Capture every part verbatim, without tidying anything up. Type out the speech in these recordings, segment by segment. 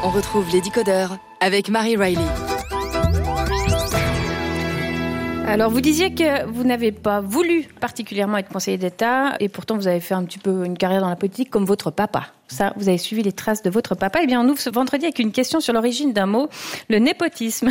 On retrouve les décodeurs avec Marie Riley. Alors, vous disiez que vous n'avez pas voulu particulièrement être conseiller d'État et pourtant vous avez fait un petit peu une carrière dans la politique comme votre papa. Ça, vous avez suivi les traces de votre papa. Eh bien, on ouvre ce vendredi avec une question sur l'origine d'un mot, le népotisme.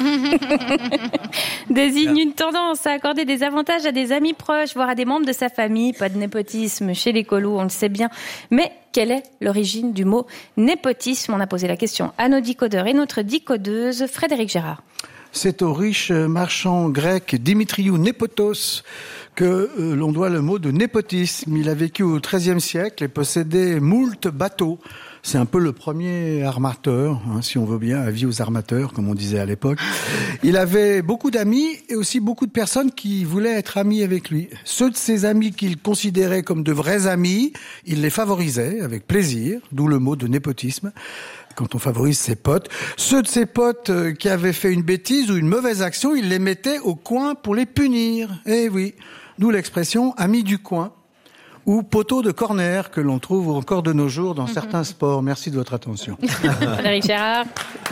Désigne une tendance à accorder des avantages à des amis proches, voire à des membres de sa famille. Pas de népotisme chez les colos, on le sait bien. Mais quelle est l'origine du mot népotisme ? On a posé la question à nos décodeurs et notre décodeuse, Frédéric Gérard. C'est au riche marchand grec Dimitriou Népotos que euh, l'on doit le mot de népotisme. Il a vécu au treizième siècle et possédait moult bateaux. C'est un peu le premier armateur, hein, si on veut bien, avis aux armateurs, comme on disait à l'époque. Il avait beaucoup d'amis et aussi beaucoup de personnes qui voulaient être amis avec lui. Ceux de ses amis qu'il considérait comme de vrais amis, il les favorisait avec plaisir, d'où le mot de népotisme. Quand on favorise ses potes. Ceux de ses potes qui avaient fait une bêtise ou une mauvaise action, il les mettait au coin pour les punir. Eh oui, d'où l'expression « ami du coin » ou « poteau de corner » que l'on trouve encore de nos jours dans certains sports. Merci de votre attention. Frédéric Gérard.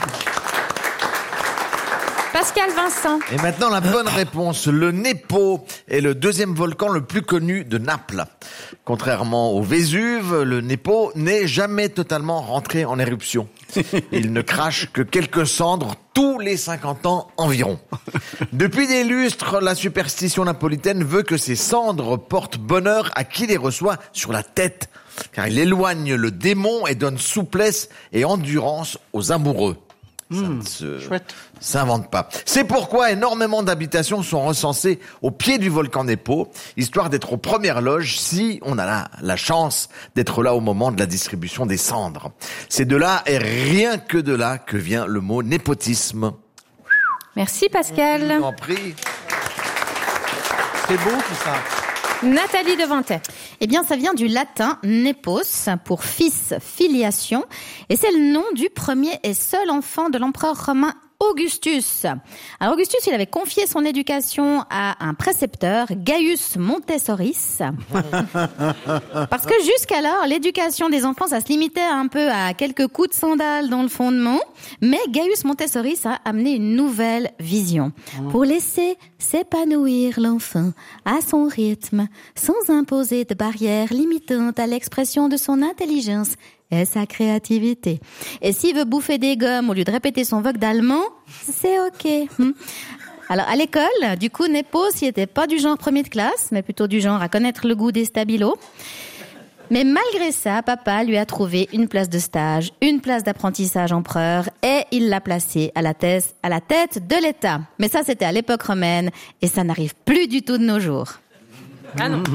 Pascal Vincent. Et maintenant, la bonne réponse. Le Népo est le deuxième volcan le plus connu de Naples. Contrairement au Vésuve, le Népo n'est jamais totalement rentré en éruption. Il ne crache que quelques cendres tous les cinquante ans environ. Depuis des lustres, la superstition napolitaine veut que ces cendres portent bonheur à qui les reçoit sur la tête, car il éloigne le démon et donne souplesse et endurance aux amoureux. Ça Mmh, ne se chouette. s'invente pas. C'est pourquoi énormément d'habitations sont recensées au pied du volcan Népo, histoire d'être aux premières loges si on a la, la chance d'être là au moment de la distribution des cendres. C'est de là et rien que de là que vient le mot népotisme. Merci Pascal. Je vous en prie. C'est beau tout ça. Nathalie Devantet. Eh bien, ça vient du latin nepos, pour fils, filiation, et c'est le nom du premier et seul enfant de l'empereur romain Augustus. Alors Augustus, il avait confié son éducation à un précepteur, Gaius Montessoris. Parce que jusqu'alors, l'éducation des enfants, ça se limitait un peu à quelques coups de sandales dans le fondement. Mais Gaius Montessoris a amené une nouvelle vision. Pour laisser s'épanouir l'enfant à son rythme, sans imposer de barrières limitantes à l'expression de son intelligence et sa créativité. Et s'il veut bouffer des gommes au lieu de répéter son vogue d'allemand, c'est ok. Alors, à l'école, du coup, Nepos, il était pas du genre premier de classe, mais plutôt du genre à connaître le goût des stabilos. Mais malgré ça, papa lui a trouvé une place de stage, une place d'apprentissage empereur, et il l'a placé à la tête, à la tête de l'État. Mais ça, c'était à l'époque romaine, et ça n'arrive plus du tout de nos jours. Ah non.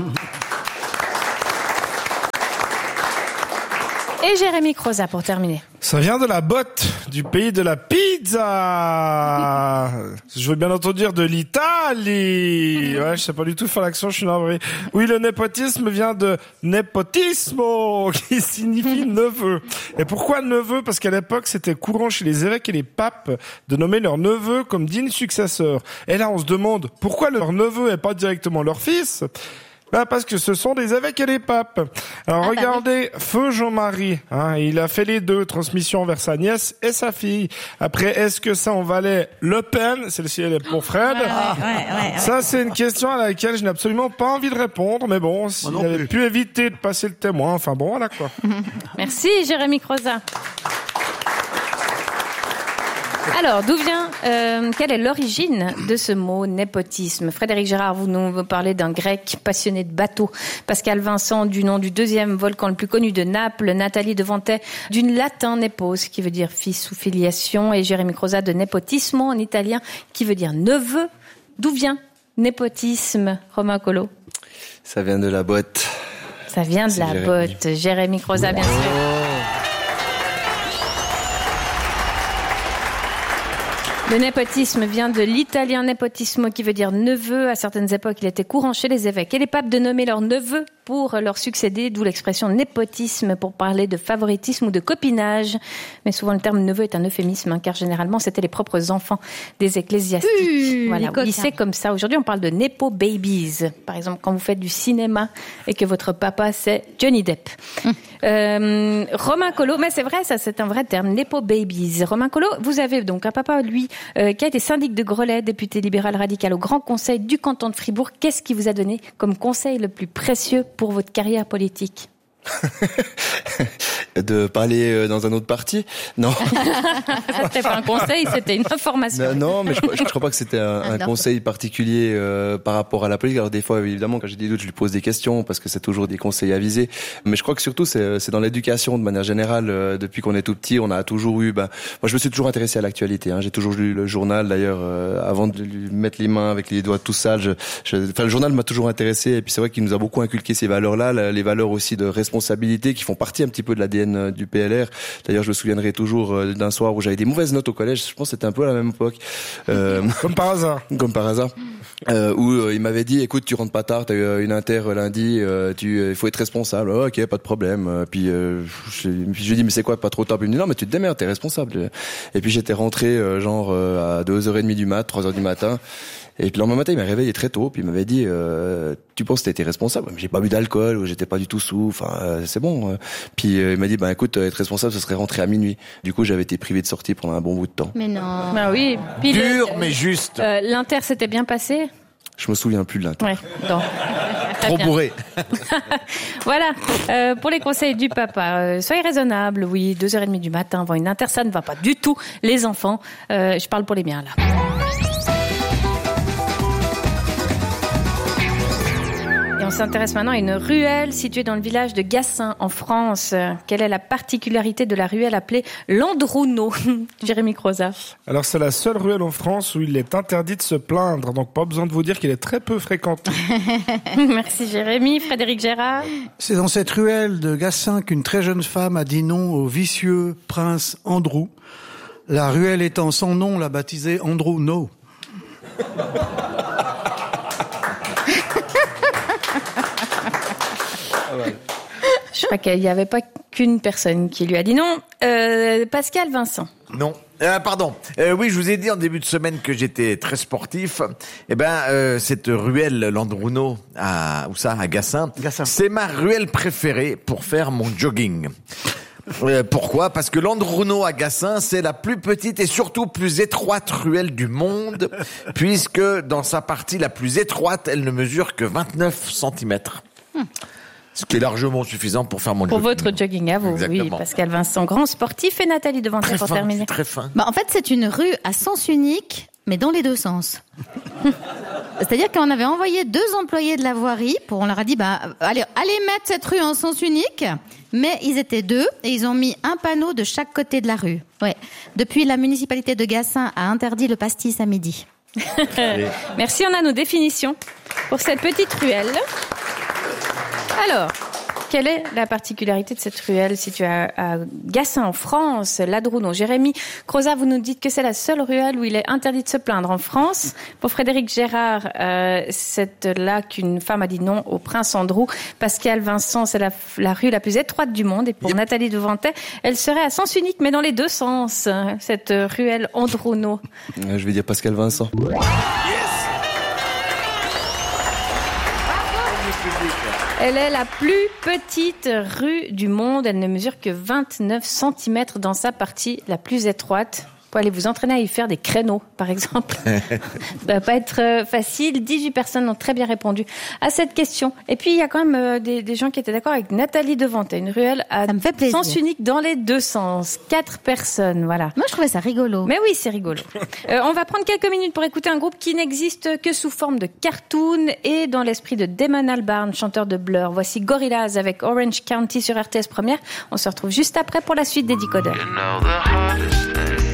Et Jérémy Croza pour terminer. Ça vient de la botte, du pays de la pizza. Je veux bien entendu dire de l'Italie. Ouais, je sais pas du tout faire l'accent, je suis navré. Oui, le népotisme vient de nepotismo, qui signifie neveu. Et pourquoi neveu? Parce qu'à l'époque, c'était courant chez les évêques et les papes de nommer leur neveu comme digne successeur. Et là, on se demande pourquoi leur neveu et pas directement leur fils? Ben parce que ce sont des évêques et des papes. Alors ah regardez, bah oui. Feu Jean-Marie, hein, il a fait les deux, transmission vers sa nièce et sa fille. Après, est-ce que ça en valait Le Pen? Celle-ci, elle est pour Fred. Ouais, ouais, ouais, ouais, ça, c'est une question à laquelle je n'ai absolument pas envie de répondre, mais bon, s'il avait pu éviter de passer le témoin, enfin bon, voilà quoi. Merci Jérémy Croza. Alors, d'où vient, euh, quelle est l'origine de ce mot népotisme? Frédéric Gérard, vous nous parlez d'un grec passionné de bateaux. Pascal Vincent, du nom du deuxième volcan le plus connu de Naples. Nathalie Devantet, du latin nepos, qui veut dire fils ou filiation. Et Jérémy Croza, de népotismo, en italien, qui veut dire neveu. D'où vient népotisme, Romain Colo? Ça vient de la botte. Ça vient de C'est la Jérémy. botte. Jérémy Croza, bien sûr. Le népotisme vient de l'italien nepotismo qui veut dire neveu. À certaines époques, il était courant chez les évêques et les papes de nommer leurs neveux pour leur succéder, d'où l'expression népotisme pour parler de favoritisme ou de copinage. Mais souvent le terme neveu est un euphémisme, hein, car généralement c'était les propres enfants des ecclésiastiques. Mmh, voilà, oui, c'est comme ça. Aujourd'hui, on parle de nepo babies. Par exemple, quand vous faites du cinéma et que votre papa c'est Johnny Depp. Mmh. Euh, Romain Collot, mais c'est vrai, ça c'est un vrai terme, nepo babies. Romain Collot, vous avez donc un papa, lui, euh, qui a été syndic de Grelais, député libéral radical au Grand Conseil du canton de Fribourg. Qu'est-ce qui vous a donné comme conseil le plus précieux pour votre carrière politique? De parler dans un autre parti? Non. Ça, c'était pas un conseil, c'était une information. Non, non mais je, je, je crois pas que c'était un, un conseil particulier euh, par rapport à la politique. Alors des fois, évidemment, quand j'ai des doutes, je lui pose des questions parce que c'est toujours des conseils avisés. Mais je crois que surtout, c'est, c'est dans l'éducation de manière générale. Euh, depuis qu'on est tout petit, on a toujours eu... Ben, moi, je me suis toujours intéressé à l'actualité. Hein. J'ai toujours lu le journal, d'ailleurs, euh, avant de lui mettre les mains avec les doigts tout sales. Je, je, enfin, le journal m'a toujours intéressé. Et puis c'est vrai qu'il nous a beaucoup inculqué ces valeurs-là, les valeurs aussi de responsabilité qui font partie un petit peu de l'A D N du P L R. D'ailleurs, je me souviendrai toujours d'un soir où j'avais des mauvaises notes au collège. Je pense que c'était un peu à la même époque. Euh, comme par hasard. Comme par hasard. Euh, où euh, il m'avait dit, écoute, tu rentres pas tard, t'as eu une inter lundi, euh, tu, il euh, faut être responsable. Oh, ok, pas de problème. Euh, puis, euh, je, puis je lui ai dit, mais c'est quoi, pas trop tard? Il me dit, non, mais tu te démerdes, t'es responsable. Et puis j'étais rentré euh, genre euh, à deux heures trente du mat, trois heures du matin. Et puis le lendemain matin, il m'a réveillé très tôt, puis il m'avait dit euh, tu penses que t'étais responsable? J'ai pas bu d'alcool, ou j'étais pas du tout sous, enfin euh, c'est bon. Puis euh, il m'a dit bah écoute, être responsable, ce serait rentrer à minuit. Du coup, j'avais été privé de sortie pendant un bon bout de temps. Mais non. Bah oui. Puis Dur le, mais juste. Euh, L'inter s'était bien passé? Je me souviens plus de l'inter. Ouais, non. Trop bourré. Voilà, euh, pour les conseils du papa, euh, soyez raisonnable, oui, deux heures trente du matin avant une inter, ça ne va pas du tout, les enfants. Euh, je parle pour les miens, là. Et on s'intéresse maintenant à une ruelle située dans le village de Gassin, en France. Quelle est la particularité de la ruelle appelée Landruno? Jérémy Croza. Alors, c'est la seule ruelle en France où il est interdit de se plaindre. Donc, pas besoin de vous dire qu'il est très peu fréquenté. Merci Jérémy. Frédéric Gérard. C'est dans cette ruelle de Gassin qu'une très jeune femme a dit non au vicieux prince Andrew. La ruelle étant sans nom, l'a baptisée Andrew No. Je crois qu'il n'y avait pas qu'une personne qui lui a dit non. Euh, Pascal Vincent. Non. Euh, pardon. Euh, oui, je vous ai dit en début de semaine que j'étais très sportif. Eh ben, euh, cette ruelle Landruno à où ça, à Gassin, Gassin. C'est ma ruelle préférée pour faire mon jogging. Euh, pourquoi? Parce que Landruno à Gassin, c'est la plus petite et surtout plus étroite ruelle du monde, puisque dans sa partie la plus étroite, elle ne mesure que vingt-neuf centimètres. Hmm. Ce qui est largement suffisant pour faire mon pour jogging. Pour votre jogging à vous, exactement. Oui. Pascal Vincent, grand sportif, et Nathalie Devantet pour fin, terminer. Très fin. Bah, en fait, c'est une rue à sens unique, mais dans les deux sens. C'est-à-dire qu'on avait envoyé deux employés de la voirie pour, on leur a dit, bah, allez, allez mettre cette rue en sens unique. Mais ils étaient deux et ils ont mis un panneau de chaque côté de la rue. Ouais. Depuis, la municipalité de Gassin a interdit le pastis à midi. Merci, on a nos définitions pour cette petite ruelle. Alors, quelle est la particularité de cette ruelle située à, à Gassin en France, Landruno? Jérémy Croza, vous nous dites que c'est la seule ruelle où il est interdit de se plaindre en France. Pour Frédéric Gérard, euh, c'est là qu'une femme a dit non au prince Andrew. Pascal Vincent, c'est la, la rue la plus étroite du monde. Et pour yep. Nathalie Devantet, elle serait à sens unique, mais dans les deux sens, cette ruelle Landruno. Je vais dire Pascal Vincent. Elle est la plus petite rue du monde. Elle ne mesure que vingt-neuf centimètres dans sa partie la plus étroite. Vous pouvez aller vous entraîner à y faire des créneaux, par exemple. Ça va pas être facile. dix-huit personnes ont très bien répondu à cette question. Et puis, il y a quand même euh, des, des gens qui étaient d'accord avec Nathalie Devantet. Une ruelle à sens unique dans les deux sens. Quatre personnes, voilà. Moi, je trouvais ça rigolo. Mais oui, c'est rigolo. euh, on va prendre quelques minutes pour écouter un groupe qui n'existe que sous forme de cartoon et dans l'esprit de Damon Albarn, chanteur de Blur. Voici Gorillaz avec Orange County sur R T S Première. On se retrouve juste après pour la suite des Décodeurs. You know